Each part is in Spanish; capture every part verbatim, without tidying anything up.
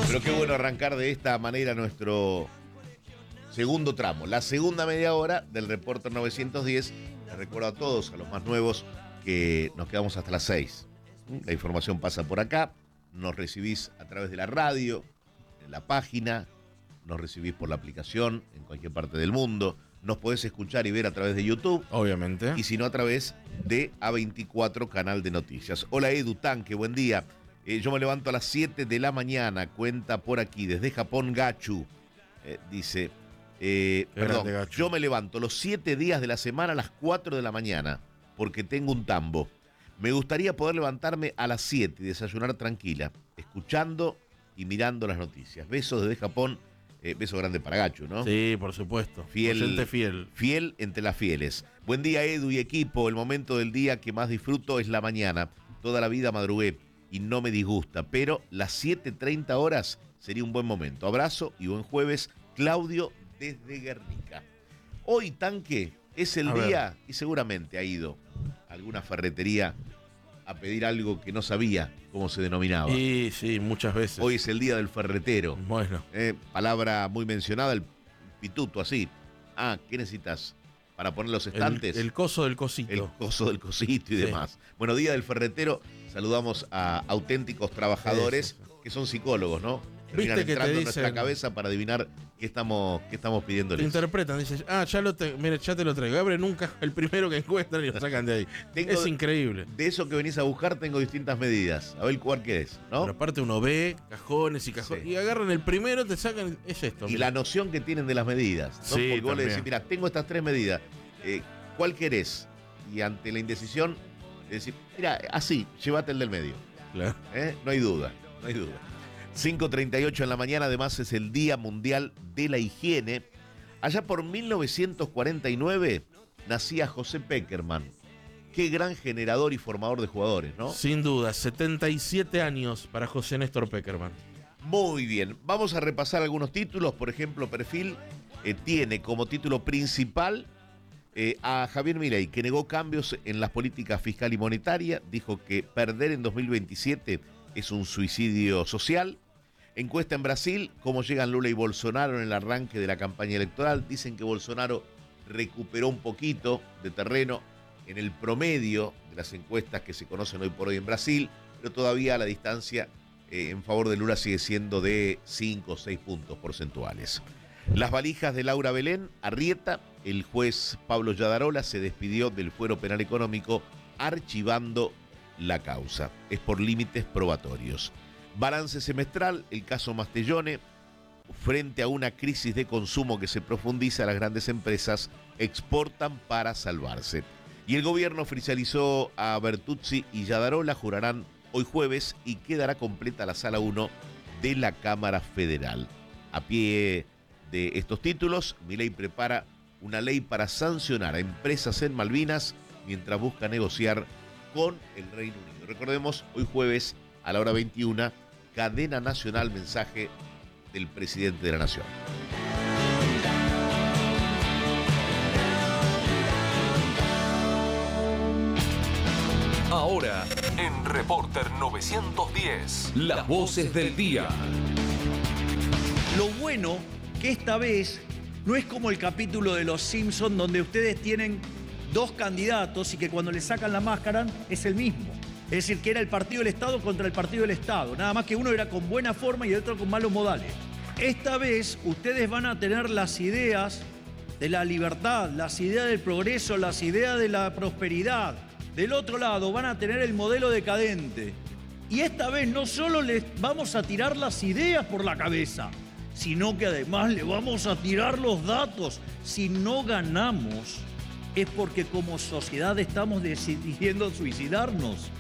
Pero qué bueno arrancar de esta manera nuestro segundo tramo, la segunda media hora del Reporter novecientos diez. Les recuerdo a todos, a los más nuevos, que nos quedamos hasta las seis. La información pasa por acá, nos recibís a través de la radio, en la página, nos recibís por la aplicación en cualquier parte del mundo, nos podés escuchar y ver a través de YouTube. Obviamente. Y si no, a través de A veinticuatro, canal de noticias. Hola Edu Tanque, buen día. Eh, yo me levanto a las siete de la mañana, cuenta por aquí, desde Japón Gachu. Eh, dice, eh, perdón, Gachu. Yo me levanto los siete días de la semana a las cuatro de la mañana, porque tengo un tambo. Me gustaría poder levantarme a las siete y desayunar tranquila, escuchando y mirando las noticias. Besos desde Japón, eh, beso grande para Gachu, ¿no? Sí, por supuesto. Fiel, Oyente fiel. Fiel entre las fieles. Buen día, Edu y equipo. El momento del día que más disfruto es la mañana. Toda la vida madrugué y no me disgusta, pero las siete treinta horas sería un buen momento. Abrazo y buen jueves. Claudio desde Guernica. Hoy, Tanque, es el A día, y seguramente ha ido a alguna ferretería a pedir algo que no sabía cómo se denominaba. Y sí, muchas veces. Hoy es el día del ferretero. Bueno. Eh, palabra muy mencionada, el pituto, así. Ah, ¿qué necesitas para poner los estantes? El, el coso del cosito. El coso del cosito y Sí. demás. Bueno, día del ferretero. Saludamos a auténticos trabajadores Sí, sí, sí. que son psicólogos, ¿no? Terminan Viste que entrando te en nuestra dicen- cabeza para adivinar qué estamos, qué estamos Te pidiéndoles. interpretan, dices, ah, ya lo te, mire, ya te lo traigo. Abre nunca el primero que encuentran y lo sacan de ahí. Tengo- Es increíble. De eso que venís a buscar tengo distintas medidas. A ver cuál querés, ¿no? Pero aparte uno ve cajones y cajones. Sí. Y agarran el primero, te sacan. Es esto. Y mira. la noción que tienen de las medidas, ¿no? Sí, Porque vos le también. decís, mira, tengo estas tres medidas, eh, ¿cuál querés? Y ante la indecisión, le decís, mira, así, llévate el del medio. Claro. ¿Eh? No hay duda, no hay duda. cinco treinta y ocho en la mañana, además es el Día Mundial de la Higiene. Allá por mil novecientos cuarenta y nueve nacía José Peckerman. Qué gran generador y formador de jugadores, ¿no? Sin duda, setenta y siete años para José Néstor Peckerman. Muy bien, vamos a repasar algunos títulos. Por ejemplo, Perfil eh, tiene como título principal eh, a Javier Milei, que negó cambios en las políticas fiscal y monetaria. Dijo que perder en dos mil veintisiete es un suicidio social. Encuesta en Brasil, cómo llegan Lula y Bolsonaro en el arranque de la campaña electoral. Dicen que Bolsonaro recuperó un poquito de terreno en el promedio de las encuestas que se conocen hoy por hoy en Brasil, pero todavía la distancia eh, en favor de Lula sigue siendo de cinco o seis puntos porcentuales. Las valijas de Laura Belén, Arrieta, el juez Pablo Yadarola se despidió del fuero penal económico archivando la causa. Es por límites probatorios. Balance semestral, el caso Mastellone, frente a una crisis de consumo que se profundiza, las grandes empresas exportan para salvarse. Y el gobierno oficializó a Bertuzzi y Yadarola, jurarán hoy jueves y quedará completa la sala uno de la Cámara Federal. A pie de estos títulos, Milei prepara una ley para sancionar a empresas en Malvinas mientras busca negociar con el Reino Unido. Recordemos, hoy jueves a la hora veintiuna, cadena nacional, mensaje del presidente de la Nación. Ahora, en Reporter novecientos diez, las voces del día. Lo bueno que esta vez no es como el capítulo de Los Simpson donde ustedes tienen dos candidatos y que cuando le sacan la máscara es el mismo. Es decir, que era el partido del Estado contra el partido del Estado. Nada más que uno era con buena forma y el otro con malos modales. Esta vez ustedes van a tener las ideas de la libertad, las ideas del progreso, las ideas de la prosperidad. Del otro lado van a tener el modelo decadente. Y esta vez no solo les vamos a tirar las ideas por la cabeza, sino que además le vamos a tirar los datos. Si no ganamos, es porque como sociedad estamos decidiendo suicidarnos.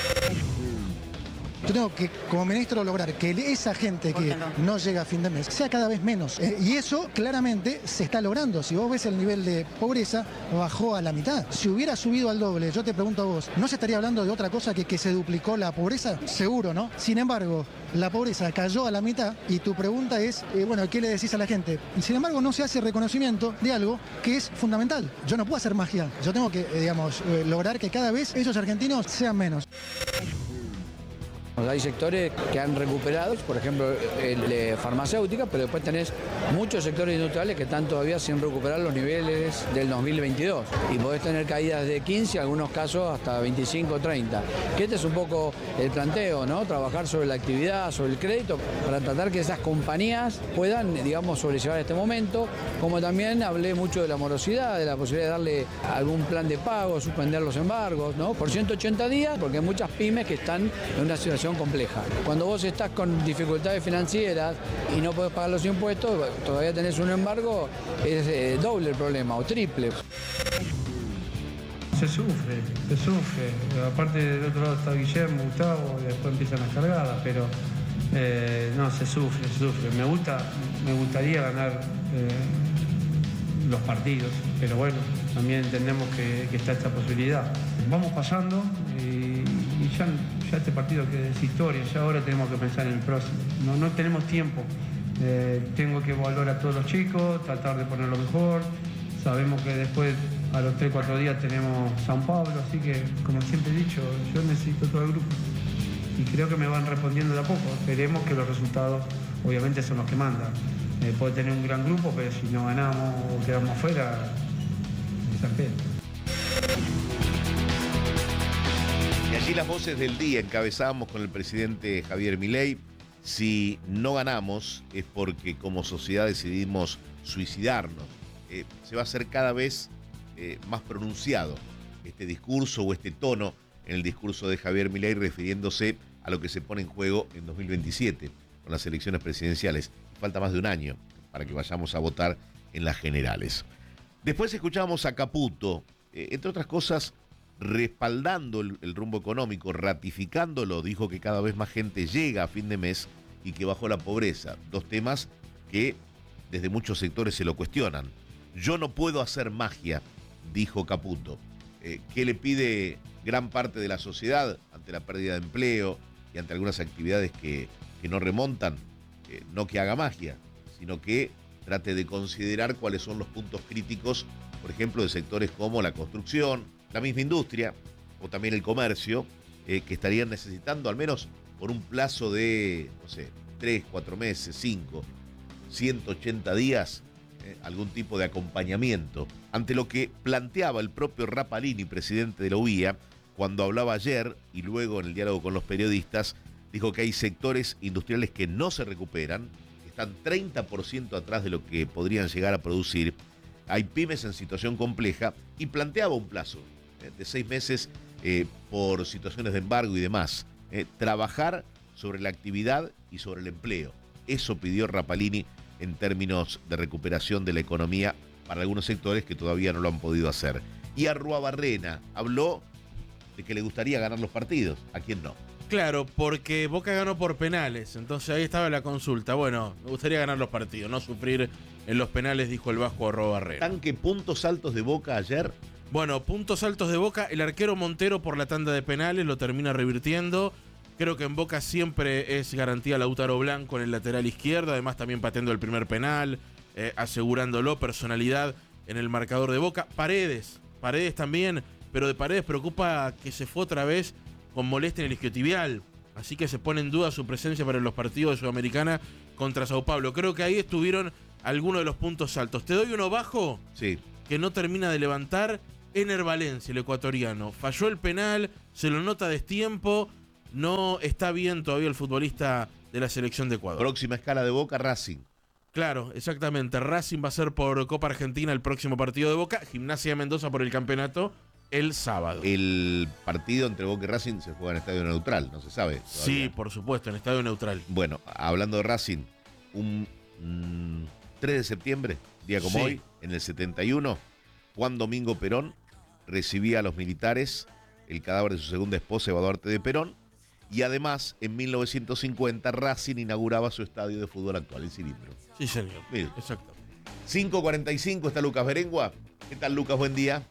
Yo tengo que, como ministro, lograr que esa gente que no llega a fin de mes sea cada vez menos. Eh, y eso claramente se está logrando. Si vos ves el nivel de pobreza, bajó a la mitad. Si hubiera subido al doble, yo te pregunto a vos, ¿no se estaría hablando de otra cosa que que se duplicó la pobreza? Seguro, ¿no? Sin embargo, la pobreza cayó a la mitad y tu pregunta es, eh, bueno, ¿qué le decís a la gente? Y sin embargo, no se hace reconocimiento de algo que es fundamental. Yo no puedo hacer magia. Yo tengo que, eh, digamos, eh, lograr que cada vez esos argentinos sean menos. O sea, hay sectores que han recuperado, por ejemplo, el de farmacéutica, pero después tenés muchos sectores industriales que están todavía sin recuperar los niveles del dos mil veintidós. Y podés tener caídas de quince, en algunos casos hasta veinticinco, treinta. Que este es un poco el planteo, ¿no? Trabajar sobre la actividad, sobre el crédito, para tratar que esas compañías puedan, digamos, sobrellevar este momento. Como también hablé mucho de la morosidad, de la posibilidad de darle algún plan de pago, suspender los embargos, ¿no? Por ciento ochenta días, porque hay muchas pymes que están en una situación compleja. Cuando vos estás con dificultades financieras y no podés pagar los impuestos, todavía tenés un embargo, es eh, doble el problema o triple. Se sufre, se sufre. Aparte del otro lado está Guillermo, Gustavo, y después empiezan las cargadas, pero eh, no, se sufre, se sufre. Me gusta, me gustaría ganar eh, los partidos, pero bueno, también entendemos que, que está esta posibilidad. Vamos pasando y, y ya, ya este partido que es historia, ya ahora tenemos que pensar en el próximo. No, no tenemos tiempo. Eh, tengo que evaluar a todos los chicos, tratar de poner lo mejor. Sabemos que después, a los tres, cuatro días, tenemos San Pablo, así que, como siempre he dicho, yo necesito todo el grupo. Y creo que me van respondiendo de a poco. Esperemos que los resultados, obviamente, son los que mandan. Eh, puede tener un gran grupo, pero si no ganamos o quedamos afuera, es al pedo. Y allí las voces del día. Encabezamos con el presidente Javier Milei. Si no ganamos es porque como sociedad decidimos suicidarnos. Eh, se va a hacer cada vez eh, más pronunciado este discurso o este tono en el discurso de Javier Milei, refiriéndose a lo que se pone en juego en dos mil veintisiete con las elecciones presidenciales. Falta más de un año para que vayamos a votar en las generales. Después escuchamos a Caputo, eh, entre otras cosas, respaldando el, el rumbo económico, ratificándolo. Dijo que cada vez más gente llega a fin de mes y que bajó la pobreza. Dos temas que desde muchos sectores se lo cuestionan. Yo no puedo hacer magia, dijo Caputo. Eh, ¿Qué le pide gran parte de la sociedad ante la pérdida de empleo y ante algunas actividades que, que no remontan? Eh, no que haga magia, sino que trate de considerar cuáles son los puntos críticos, por ejemplo, de sectores como la construcción, la misma industria o también el comercio, eh, que estarían necesitando al menos por un plazo de, no sé, tres, cuatro meses, cinco, ciento ochenta días, eh, algún tipo de acompañamiento. Ante lo que planteaba el propio Rapalini, presidente de la U I A, cuando hablaba ayer y luego en el diálogo con los periodistas, dijo que hay sectores industriales que no se recuperan, que están treinta por ciento atrás de lo que podrían llegar a producir. Hay pymes en situación compleja y planteaba un plazo eh, de seis meses eh, por situaciones de embargo y demás. Eh, trabajar sobre la actividad y sobre el empleo. Eso pidió Rapalini en términos de recuperación de la economía para algunos sectores que todavía no lo han podido hacer. Y Arruabarrena habló de que le gustaría ganar los partidos. ¿A quién no? Claro, porque Boca ganó por penales, entonces ahí estaba la consulta. Bueno, me gustaría ganar los partidos, no sufrir en los penales, dijo el vasco Arruabarrena. ¿Tanque puntos altos de Boca ayer? Bueno, puntos altos de Boca, el arquero Montero por la tanda de penales lo termina revirtiendo. Creo que en Boca siempre es garantía Lautaro Blanco en el lateral izquierdo, además también pateando el primer penal, eh, asegurándolo, personalidad en el marcador de Boca. Paredes, Paredes también, pero de Paredes preocupa que se fue otra vez con molestia en el isquiotibial, así que se pone en duda su presencia para los partidos de Sudamericana contra Sao Paulo. Creo que ahí estuvieron algunos de los puntos altos. Te doy uno bajo, sí, que no termina de levantar, Ener Valencia, el ecuatoriano. Falló el penal, se lo nota a destiempo, no está bien todavía el futbolista de la selección de Ecuador. Próxima escala de Boca, Racing. Claro, exactamente. Racing va a ser por Copa Argentina el próximo partido de Boca, Gimnasia de Mendoza por el campeonato el sábado. El partido entre Boca y Racing se juega en estadio neutral, no se sabe todavía. Sí, por supuesto, en estadio neutral. Bueno, hablando de Racing, un mmm, tres de septiembre, día como sí. hoy, en el setenta y uno, Juan Domingo Perón recibía a los militares el cadáver de su segunda esposa, Eva Duarte de Perón, y además, en mil novecientos cincuenta, Racing inauguraba su estadio de fútbol actual, el Cilindro. Sí, señor. Mire. Exacto. cinco cuarenta y cinco está Lucas Berengua. ¿Qué tal, Lucas? Buen día.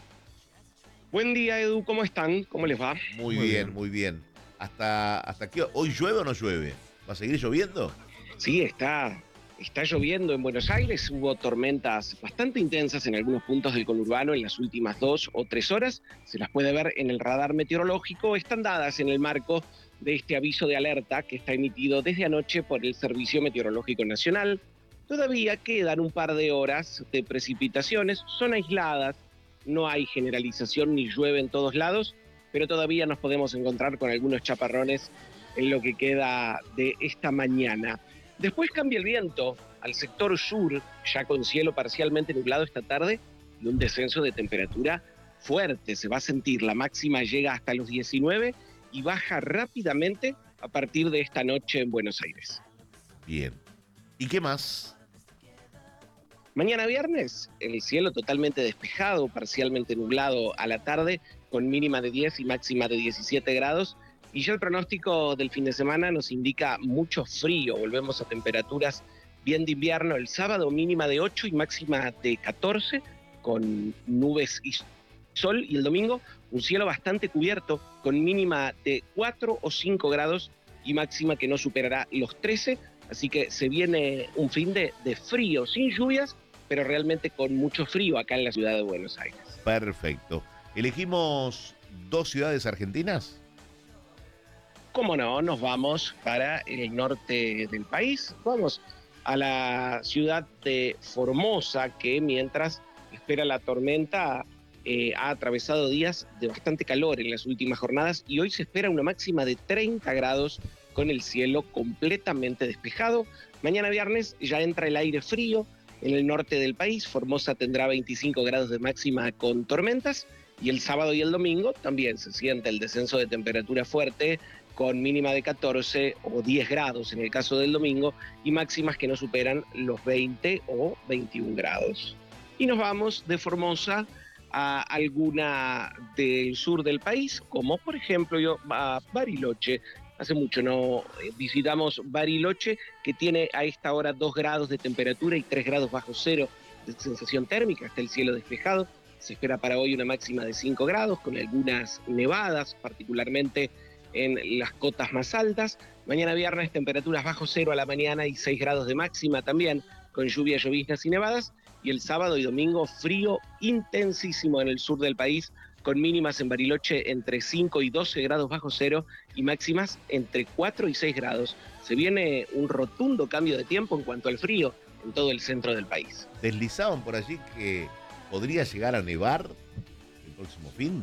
Buen día, Edu. ¿Cómo están? ¿Cómo les va? Muy, muy bien, bien, muy bien. ¿Hasta, hasta qué? ¿Hoy llueve o no llueve? ¿Va a seguir lloviendo? Sí, está... Está lloviendo en Buenos Aires, hubo tormentas bastante intensas en algunos puntos del conurbano en las últimas dos o tres horas. Se las puede ver en el radar meteorológico, están dadas en el marco de este aviso de alerta que está emitido desde anoche por el Servicio Meteorológico Nacional. Todavía quedan un par de horas de precipitaciones, son aisladas, no hay generalización ni llueve en todos lados, pero todavía nos podemos encontrar con algunos chaparrones en lo que queda de esta mañana. Después cambia el viento al sector sur, ya con cielo parcialmente nublado esta tarde y un descenso de temperatura fuerte. Se va a sentir, la máxima llega hasta los diecinueve y baja rápidamente a partir de esta noche en Buenos Aires. Bien. ¿Y qué más? Mañana viernes, el cielo totalmente despejado, parcialmente nublado a la tarde, con mínima de diez y máxima de diecisiete grados. Y ya el pronóstico del fin de semana nos indica mucho frío. Volvemos a temperaturas bien de invierno. El sábado mínima de ocho y máxima de catorce, con nubes y sol. Y el domingo un cielo bastante cubierto, con mínima de cuatro o cinco grados y máxima que no superará los trece. Así que se viene un fin de, de frío, sin lluvias, pero realmente con mucho frío acá en la ciudad de Buenos Aires. Perfecto. ¿Elegimos dos ciudades argentinas? Cómo no, nos vamos para el norte del país. Vamos a la ciudad de Formosa, que mientras espera la tormenta eh, ha atravesado días de bastante calor en las últimas jornadas y hoy se espera una máxima de treinta grados con el cielo completamente despejado. Mañana viernes ya entra el aire frío en el norte del país. Formosa tendrá veinticinco grados de máxima con tormentas y el sábado y el domingo también se siente el descenso de temperatura fuerte con mínima de catorce o diez grados en el caso del domingo y máximas que no superan los veinte o veintiún grados. Y nos vamos de Formosa a alguna del sur del país, como por ejemplo yo, a Bariloche. Hace mucho no visitamos Bariloche, que tiene a esta hora dos grados de temperatura y tres grados bajo cero de sensación térmica. Está el cielo despejado. Se espera para hoy una máxima de cinco grados, con algunas nevadas, particularmente en las cotas más altas. Mañana viernes temperaturas bajo cero a la mañana y seis grados de máxima también, con lluvias, lloviznas y nevadas. Y el sábado y domingo frío intensísimo en el sur del país, con mínimas en Bariloche entre cinco y doce grados bajo cero y máximas entre cuatro y seis grados. Se viene un rotundo cambio de tiempo en cuanto al frío en todo el centro del país. Deslizaban por allí que podría llegar a nevar el próximo fin de...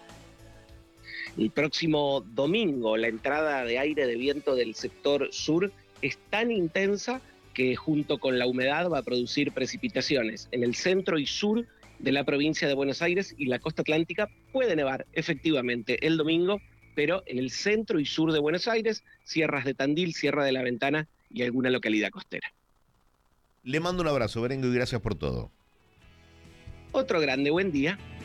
El próximo domingo la entrada de aire de viento del sector sur es tan intensa que junto con la humedad va a producir precipitaciones. En el centro y sur de la provincia de Buenos Aires y la costa atlántica puede nevar efectivamente el domingo, pero en el centro y sur de Buenos Aires, sierras de Tandil, Sierra de la Ventana y alguna localidad costera. Le mando un abrazo, Berengo, y gracias por todo. Otro grande buen día.